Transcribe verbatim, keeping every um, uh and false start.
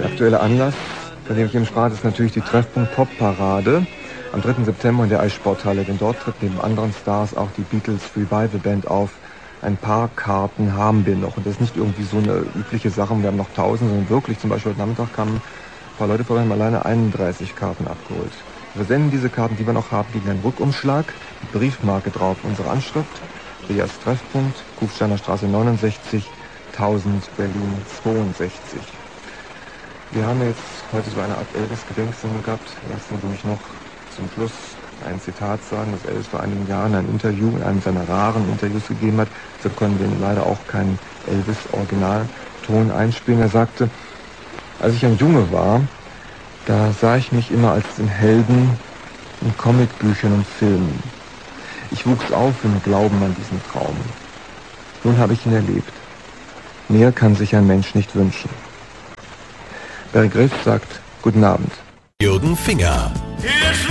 Der aktuelle Anlass, bei dem ich eben sprach, ist natürlich die Treffpunkt Pop-Parade am dritten September in der Eissporthalle. Denn dort tritt neben anderen Stars auch die Beatles Revival Band auf. Ein paar Karten haben wir noch. Und das ist nicht irgendwie so eine übliche Sache, wir haben noch tausend, sondern wirklich, zum Beispiel heute Nachmittag kamen ein paar Leute vorbei, haben alleine einunddreißig Karten abgeholt. Wir versenden diese Karten, die wir noch haben, gegen einen Rückumschlag, die Briefmarke drauf, unsere Anschrift, Rias Treffpunkt, Kufsteiner Straße neunundsechzig, tausend, Berlin zweiundsechzig. Wir haben jetzt heute so eine Art Elvis-Gedenksendung gehabt. Lassen Sie mich noch zum Schluss ein Zitat sagen, das Elvis vor einigen Jahren ein Interview, in einem seiner raren Interviews gegeben hat. So können wir leider auch keinen Elvis-Originalton einspielen. Er sagte, als ich ein Junge war, da sah ich mich immer als den Helden in Comicbüchern und Filmen. Ich wuchs auf im Glauben an diesen Traum. Nun habe ich ihn erlebt. Mehr kann sich ein Mensch nicht wünschen. Barry Griff sagt, guten Abend. Jürgen Finger.